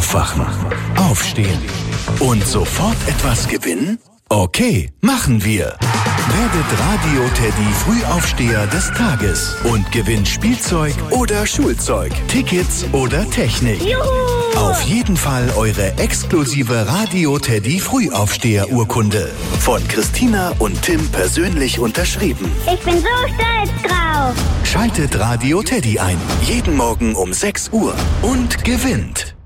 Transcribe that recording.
Aufwachen, aufstehen und sofort etwas gewinnen? Okay, machen wir. Werdet Radio-Teddy Frühaufsteher des Tages und gewinnt Spielzeug oder Schulzeug, Tickets oder Technik. Juhu! Auf jeden Fall eure exklusive Radio-Teddy Frühaufsteher-Urkunde. Von Christina und Tim persönlich unterschrieben. Ich bin so stolz drauf. Schaltet Radio-Teddy ein. Jeden Morgen um 6 Uhr und gewinnt.